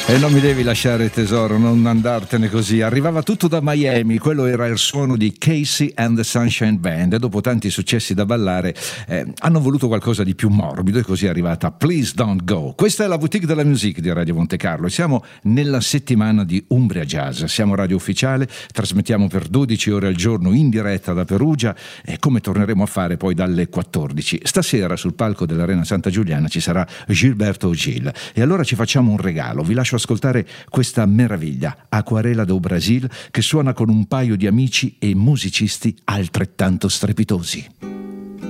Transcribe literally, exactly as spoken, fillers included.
E non mi devi lasciare, tesoro, non andartene così. Arrivava tutto da Miami, quello era il suono di Casey and the Sunshine Band, e dopo tanti successi da ballare eh, hanno voluto qualcosa di più morbido, e così è arrivata Please Don't Go. Questa è la Boutique della Musique di Radio Monte Carlo e siamo nella settimana di Umbria Jazz. Siamo radio ufficiale, trasmettiamo per dodici ore al giorno in diretta da Perugia, e come torneremo a fare poi dalle quattordici. Stasera sul palco dell'Arena Santa Giuliana ci sarà Gilberto Gil, e allora ci facciamo un regalo. Vi lascio ascoltare questa meraviglia, Aquarela do Brasil, che suona con un paio di amici e musicisti altrettanto strepitosi.